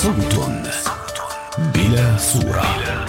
صوت بلا صورة.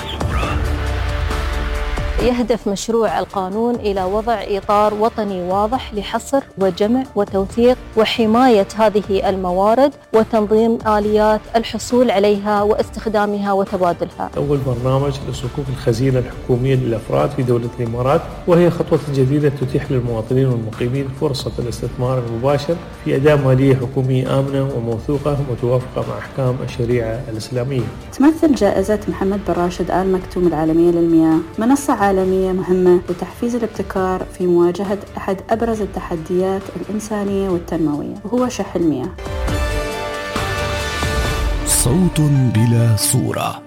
يهدف مشروع القانون إلى وضع إطار وطني واضح لحصر وجمع وتوثيق وحماية هذه الموارد وتنظيم آليات الحصول عليها واستخدامها وتبادلها. أول برنامج لصكوك الخزينة الحكومية للأفراد في دولة الإمارات، وهي خطوة جديدة تتيح للمواطنين والمقيمين فرصة الاستثمار المباشر في أداة مالية حكومية آمنة وموثوقة متوافقة مع أحكام الشريعة الإسلامية. تمثل جائزة محمد بن راشد آل مكتوم العالمية للمياه منصة عالمية مهمة لتحفيز الابتكار في مواجهة أحد أبرز التحديات الإنسانية والتنموية، وهو شح المياه. صوت بلا صورة.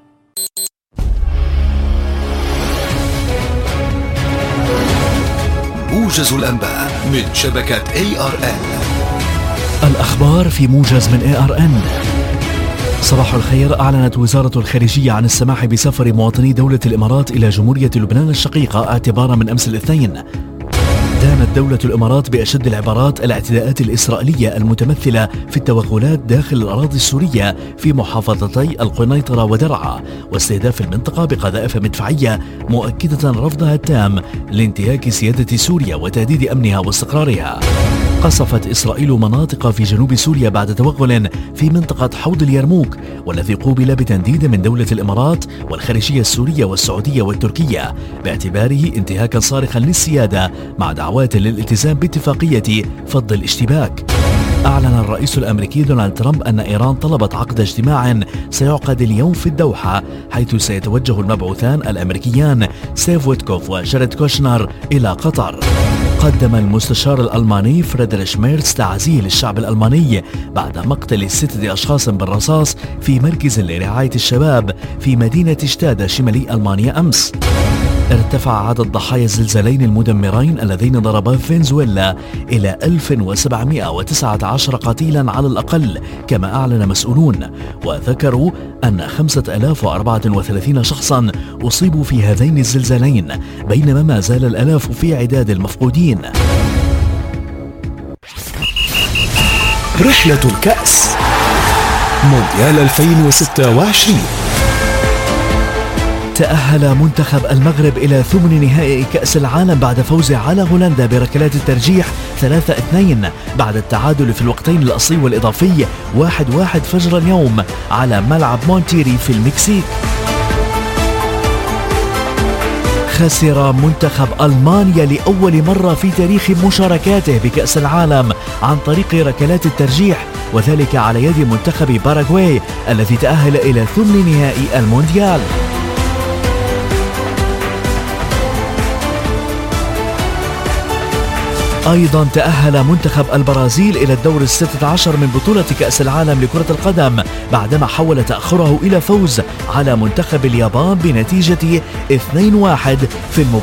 موجز الأنباء من شبكة ARN. الأخبار في موجز من ARN. صباح الخير. أعلنت وزارة الخارجية عن السماح بسفر مواطني دولة الإمارات إلى جمهورية لبنان الشقيقة اعتبارا من أمس الاثنين. دانت دولة الإمارات بأشد العبارات الاعتداءات الإسرائيلية المتمثلة في التوغلات داخل الأراضي السورية في محافظتي القنيطرة ودرعا واستهداف المنطقة بقذائف مدفعية، مؤكدة رفضها التام لانتهاك سيادة سوريا وتهديد أمنها واستقرارها. قصفت إسرائيل مناطق في جنوب سوريا بعد توغل في منطقة حوض اليرموك، والذي قوبل بتنديد من دولة الإمارات والخارجية السورية والسعودية والتركية باعتباره انتهاكا صارخا للسيادة مع دعوات للالتزام باتفاقية فض الاشتباك. أعلن الرئيس الأمريكي دونالد ترامب أن إيران طلبت عقد اجتماع سيعقد اليوم في الدوحة، حيث سيتوجه المبعوثان الأمريكيان ستيف ويتكوف وجاريد كوشنر إلى قطر. قدم المستشار الألماني فريدريش ميرتز تعزيه للشعب الألماني بعد مقتل 6 أشخاص بالرصاص في مركز لرعاية الشباب في مدينة شتادة شمالي ألمانيا أمس. ارتفع عدد ضحايا الزلزالين المدمرين اللذين ضربا فنزويلا إلى 1719 قتيلا على الأقل، كما أعلن مسؤولون، وذكروا أن 5034 شخصا أصيبوا في هذين الزلزالين، بينما ما زال الآلاف في عداد المفقودين. رحلة الكأس مونديال 2026. تأهل منتخب المغرب إلى ثمن نهائي كأس العالم بعد فوزه على هولندا بركلات الترجيح 3-2 بعد التعادل في الوقتين الأصلي والإضافي 1-1 فجر اليوم على ملعب مونتيري في المكسيك. خسر منتخب ألمانيا لأول مرة في تاريخ مشاركاته بكأس العالم عن طريق ركلات الترجيح، وذلك على يد منتخب باراغواي الذي تأهل إلى ثمن نهائي المونديال. أيضا تأهل منتخب البرازيل إلى الدور 16 من بطولة كأس العالم لكرة القدم بعدما حول تأخره إلى فوز على منتخب اليابان بنتيجة 2-1 في المباراة